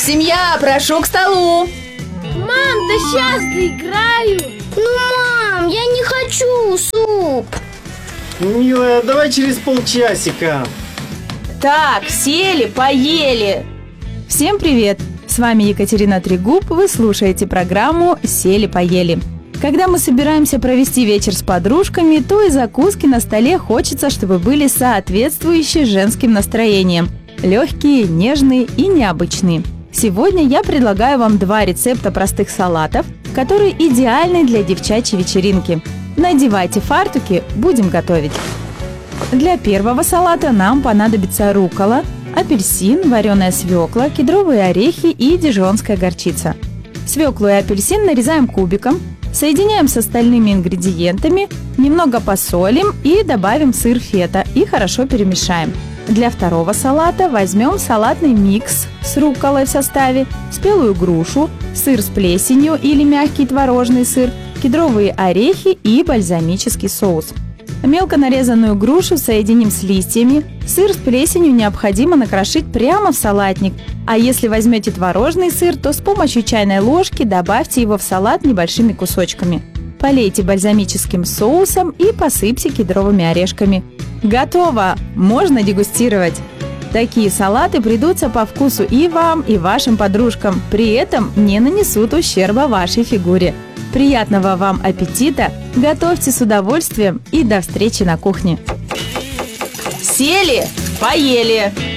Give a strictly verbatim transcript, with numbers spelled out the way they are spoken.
Семья, прошу к столу. Мам, да сейчас доиграю. Ну, мам, я не хочу суп. Милая, давай через полчасика. Так, сели, поели. Всем привет! С вами Екатерина Трегуб, вы слушаете программу «Сели-поели». Когда мы собираемся провести вечер с подружками, то и закуски на столе хочется, чтобы были соответствующие женским настроениям. Легкие, нежные и необычные. Сегодня я предлагаю вам два рецепта простых салатов, которые идеальны для девчачьей вечеринки. Надевайте фартуки, будем готовить. Для первого салата нам понадобится руккола, апельсин, вареная свекла, кедровые орехи и дижонская горчица. Свеклу и апельсин нарезаем кубиком, соединяем с остальными ингредиентами, немного посолим и добавим сыр фета и хорошо перемешаем. Для второго салата возьмем салатный микс с рукколой в составе, спелую грушу, сыр с плесенью или мягкий творожный сыр, кедровые орехи и бальзамический соус. Мелко нарезанную грушу соединим с листьями. Сыр с плесенью необходимо накрошить прямо в салатник. А если возьмете творожный сыр, то с помощью чайной ложки добавьте его в салат небольшими кусочками. Полейте бальзамическим соусом и посыпьте кедровыми орешками. Готово! Можно дегустировать! Такие салаты придутся по вкусу и вам, и вашим подружкам. При этом не нанесут ущерба вашей фигуре. Приятного вам аппетита! Готовьте с удовольствием и до встречи на кухне! Сели, поели.